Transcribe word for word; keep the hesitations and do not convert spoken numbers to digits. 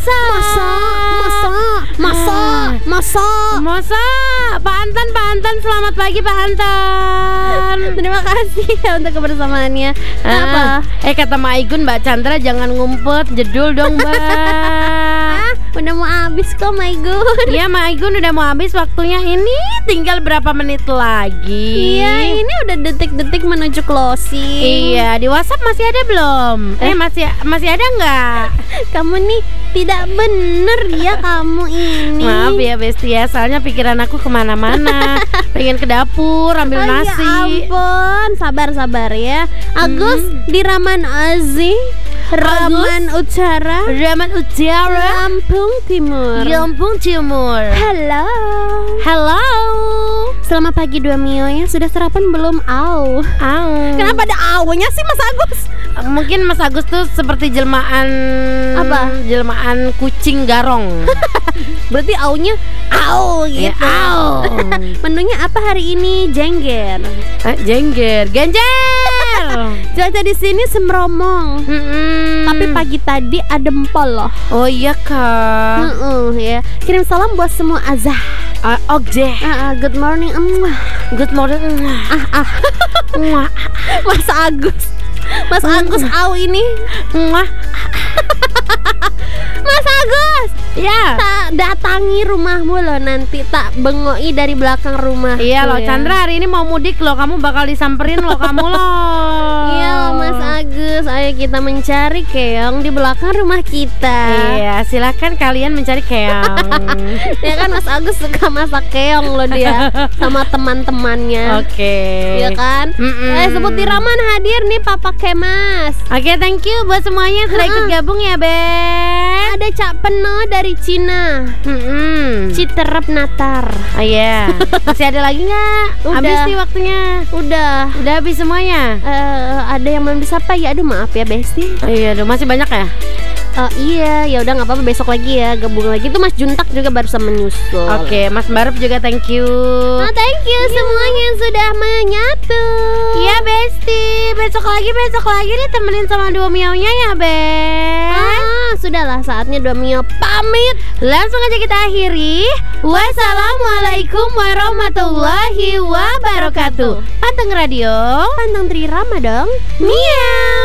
masa Masa, masa, masa, masa. Masa Pak Anton, Pak Anton, selamat pagi Pak Anton. Terima kasih ya untuk kebersamaannya. Apa? Ah, Eh kata Mak Igun, Mbak Chandra jangan ngumpet, jedul dong Mbak. Udah mau habis kok, my god. Iya Mak Igun udah mau habis waktunya, ini tinggal berapa menit lagi. Iya, ini udah detik-detik menuju closing. Iya, di WhatsApp masih ada belum? Eh, masih masih ada nggak? Kamu nih tidak bener ya kamu ini. Maaf ya Besti ya, soalnya pikiran aku kemana-mana. Pengen ke dapur ambil Oh, nasi. ya ampun, sabar-sabar ya. Agus di Raman Azi, Raman Utara, Raman Utara, Lampung Timur. Lampung Timur. Halo. Halo. Selamat pagi dua Mio ya. Sudah sarapan belum? Au. Au. Kenapa ada aunya sih Mas Agus? Mungkin Mas Agus tuh seperti jelmaan Apa? Jelmaan kucing garong. Berarti aunya au Ya, gitu. au. Menunya apa hari ini? Jengger. Eh, jengger, genjer. Cuaca di sini semromong. Mm-mm. Tapi pagi tadi adem pol loh. Oh iya kak. Heeh ya. Kirim salam buat semua Azah. Uh, Oke. Ah, ah, good morning. Mwah. Good morning. Ah ah. Mwah. Mas Agus. Mas Agus au ini. Mwah. Mas Agus. Ya. Tak datangi rumahmu loh nanti, tak bengoi dari belakang rumah. Iya loh, Chandra hari ini mau mudik loh, kamu bakal disamperin loh kamu loh. Iya loh Mas Agus, ayo kita mencari keong di belakang rumah kita. Iya, silakan kalian mencari keong. Ya kan Mas Agus suka masak keong loh dia sama teman-temannya. Oke. Iya kan? Mm-mm. Eh sebut Raman hadir nih Papa Kemas. Oke, thank you buat semuanya yang sudah ikut gabung ya, Beb. Ada Cak Peno dari Cina. Mm-mm. Citerep Natar. Oh iya. Masih ada lagi nggak? Udah. Habis nih waktunya. Udah. Udah habis semuanya. Eh ada yang belum disapa ya? Aduh maaf ya Besti. Oh, iya, aduh, masih banyak ya? Oh iya, ya udah nggak apa-apa, besok lagi ya gabung lagi. Itu Mas Juntak juga barusan menyusul. Oke, Mas Barup juga thank you. Oh, thank you semuanya yang sudah menyatu. Iya Besti, besok lagi besok lagi nih temenin sama dua miaunya ya Beb. Ah, sudahlah saatnya dua Mio pamit. Langsung aja kita akhiri. Wassalamualaikum warahmatullahi wabarakatuh. Panteng Radio, Pantang Tri Rama dong. miau.